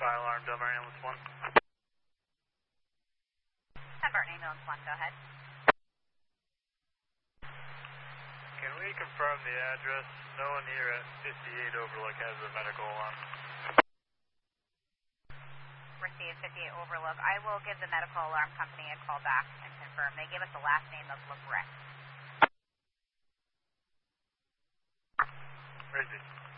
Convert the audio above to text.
Fire alarm, Dunbar Ambulance 1. Dunbar Ambulance 1, go ahead. Can we confirm the address? No one here at 58 Overlook has a medical alarm. Received 58 Overlook. I will give the medical alarm company a call back and confirm. They gave us the last name of LeBret. Where is he?